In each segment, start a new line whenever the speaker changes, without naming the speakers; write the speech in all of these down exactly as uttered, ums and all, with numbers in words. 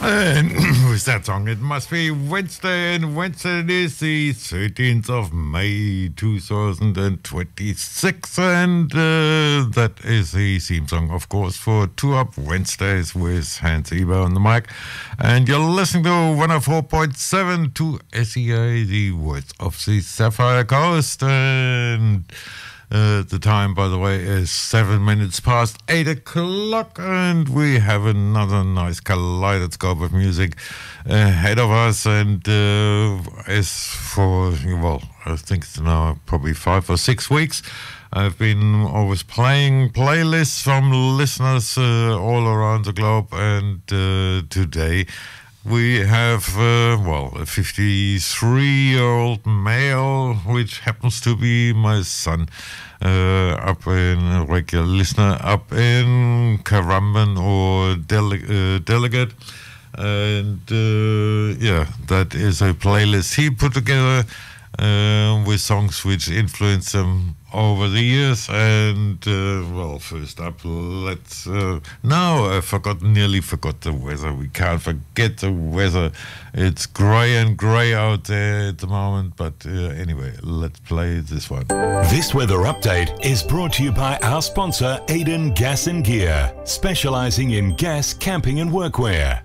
And with that song, it must be Wednesday, and Wednesday it is the thirteenth of May two thousand twenty-six, and uh, that is the theme song, of course, for Two Up Wednesdays with Hans Eber on the mic. And you're listening to one oh four point seven to S E A, the words of the Sapphire Coast. And Uh, the time, by the way, is seven minutes past eight o'clock, and we have another nice kaleidoscope of music ahead of us. And uh, as for, well, I think it's now probably five or six weeks, I've been always playing playlists from listeners uh, all around the globe, and uh, today we have, uh, well, a fifty-three-year-old male, which happens to be my son, uh, up in, a regular listener, up in Karamban or Dele- uh, Delegate. And, uh, yeah, that is a playlist he put together uh, with songs which influenced him over the years. And, uh, well, first up, let's... Uh, no, I forgot, nearly forgot the weather. We can't forget the weather. It's grey and grey out there at the moment. But uh, anyway, let's play this one.
This weather update is brought to you by our sponsor, Eden Gas and Gear, specialising in gas, camping and workwear.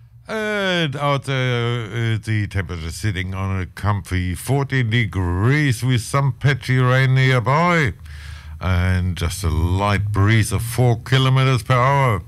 And out there, uh, the temperature sitting on a comfy fourteen degrees with some patchy rain nearby. And just a light breeze of four kilometers per hour.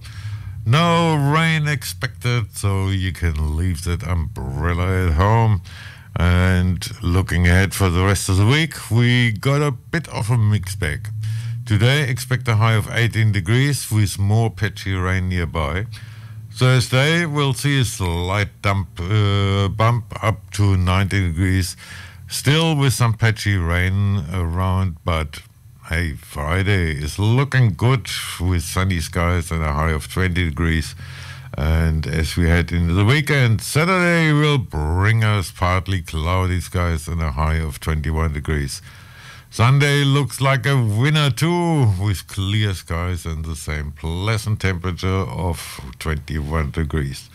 No rain expected, so you can leave that umbrella at home. And looking ahead for the rest of the week, we got a bit of a mixed bag. Today, expect a high of eighteen degrees with more patchy rain nearby. Thursday, we'll see a slight dump, uh, bump up to ninety degrees, still with some patchy rain around, but hey, Friday is looking good with sunny skies and a high of twenty degrees. And as we head into the weekend, Saturday will bring us partly cloudy skies and a high of twenty-one degrees. Sunday looks like a winner too, with clear skies and the same pleasant temperature of twenty-one degrees.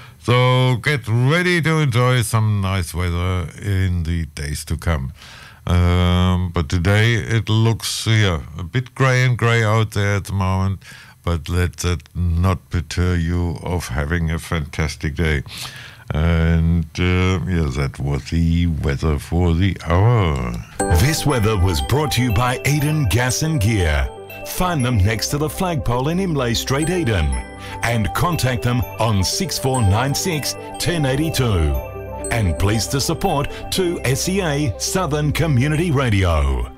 So get ready to enjoy some nice weather in the days to come. Um, but today it looks yeah, a bit grey and grey out there at the moment, but let that not deter you of having a fantastic day. And uh, yeah, that was the weather for the hour.
This weather was brought to you by Eden Gas and Gear. Find them next to the flagpole in Imlay Street, Eden, and contact them on six four nine six, one zero eight two. And pleased to support two S E A Southern Community Radio.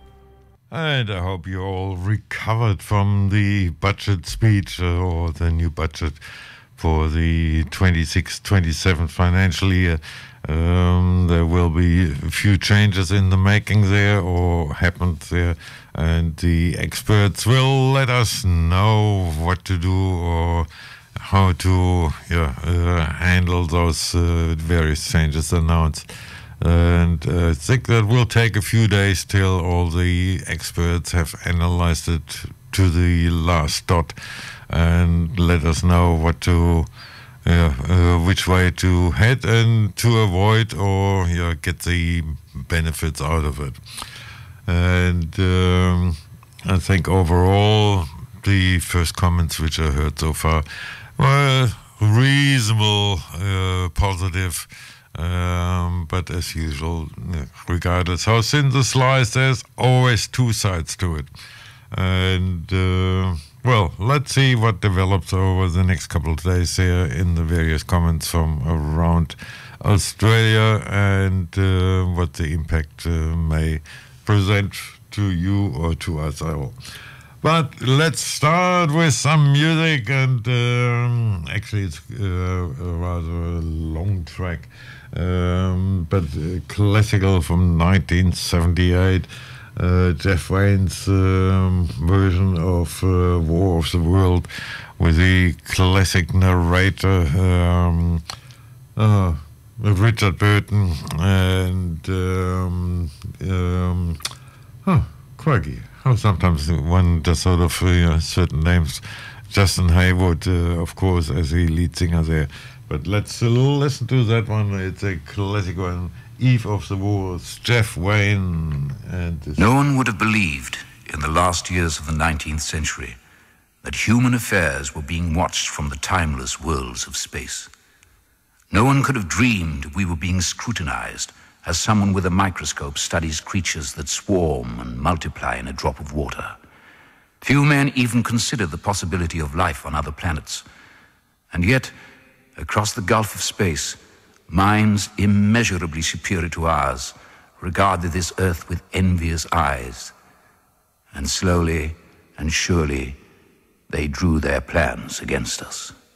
And I hope you all recovered from the budget speech uh, or the new budget for the twenty-six twenty-seven financial year. Um, there will be a few changes in the making there or happened there, and the experts will let us know what to do or how to yeah, uh, handle those uh, various changes announced. And uh, I think that will take a few days till all the experts have analyzed it to the last dot and let us know what to, uh, uh, which way to head and to avoid or yeah, get the benefits out of it. And um, I think overall the first comments which I heard so far were reasonable, uh, positive. Um, but as usual, regardless how thin the slice, there's always two sides to it. And, uh, well, let's see what develops over the next couple of days here in the various comments from around Australia and uh, what the impact uh, may present to you or to us all. But let's start with some music, and um, actually it's uh, a rather long track, um, but uh, classical from nineteen seventy-eight. Uh, Jeff Wayne's um, version of uh, War of the World with the classic narrator um, uh, Richard Burton and um, um, oh, crikey, how sometimes one just sort of uh, you know, certain names. Justin Hayward, uh, of course, as the lead singer there. But let's uh, listen to that one. It's a classic one. Eve of the Wars, Jeff Wayne. And this.
No one would have believed in the last years of the nineteenth century that human affairs were being watched from the timeless worlds of space. No one could have dreamed we were being scrutinized as someone with a microscope studies creatures that swarm and multiply in a drop of water. Few men even considered the possibility of life on other planets. And yet, across the gulf of space, minds immeasurably superior to ours regarded this Earth with envious eyes. And slowly and surely, they drew their plans against us.